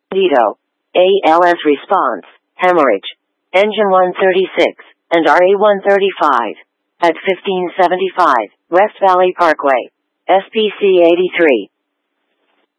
Dito. ALS response, hemorrhage. Engine 136, and RA 135. At 1575, West Valley Parkway. SPC 83.